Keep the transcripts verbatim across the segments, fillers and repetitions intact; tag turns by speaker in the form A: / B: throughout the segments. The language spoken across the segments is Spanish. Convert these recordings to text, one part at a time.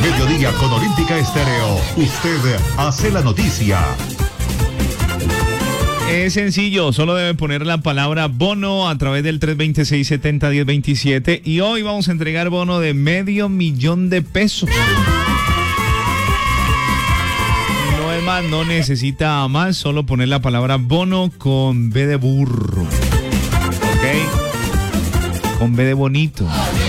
A: Mediodía con Olímpica Estéreo. Usted hace la noticia.
B: Es sencillo, solo debe poner la palabra bono a través del tres dos seis, siete cero, uno cero dos siete y hoy vamos a entregar bono de medio millón de pesos. No es más, no necesita más, solo poner la palabra bono con B de burro. ¿Ok? Con B de bonito.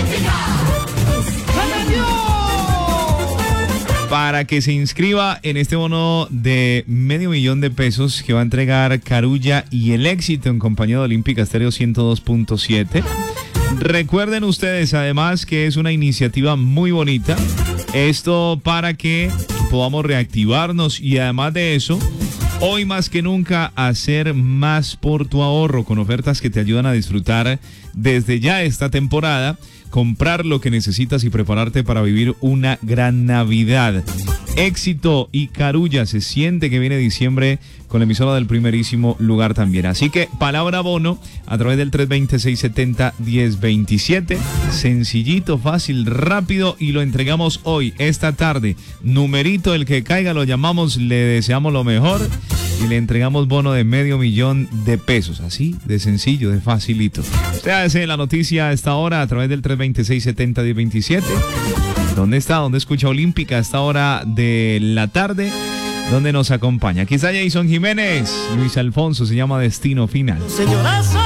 B: Para que se inscriba en este bono de medio millón de pesos que va a entregar Carulla y El Éxito en compañía de Olímpica Estéreo ciento dos punto siete. Recuerden ustedes además que es una iniciativa muy bonita. Esto para que podamos reactivarnos y además de eso, hoy más que nunca hacer más por tu ahorro con ofertas que te ayudan a disfrutar desde ya esta temporada, comprar lo que necesitas y prepararte para vivir una gran Navidad. Éxito y Carulla, se siente que viene diciembre con la emisora del primerísimo lugar también. Así que palabra bono a través del tres dos seis, siete cero, uno cero dos siete. Sencillito, fácil, rápido y lo entregamos hoy, esta tarde. Numerito, el que caiga lo llamamos, le deseamos lo mejor y le entregamos bono de medio millón de pesos. Así de sencillo, de facilito. Usted hace la noticia a esta hora a través del tres dos seis, siete cero, uno cero dos siete. ¿Dónde está? ¿Dónde escucha Olímpica a esta hora de la tarde? ¿Dónde nos acompaña? Aquí está Jason Jiménez. Luis Alfonso se llama Destino Final.